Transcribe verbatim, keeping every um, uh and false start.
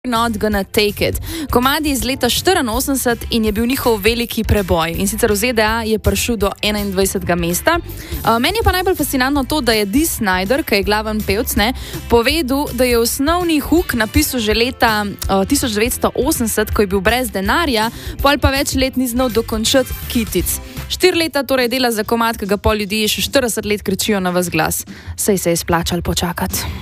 Not gonna take it. Komad je iz leta štiriinosemdeset in je bil njihov veliki preboj. In sicer v Z D A je prišel do enaindvajsetega mesta. Uh, meni je pa najbolj fascinantno to, da je Dee Snider, ki je glaven pevc, ne, povedal, da je osnovni hook napisal že leta uh, tisoč devetsto osemdeset, ko je bil brez denarja, pol pa več let ni znal dokončati kitic. Štiri leta torej dela za komad, ki ga pol ljudi še štirideset let kričijo na ves glas. Sej se je splačal počakati.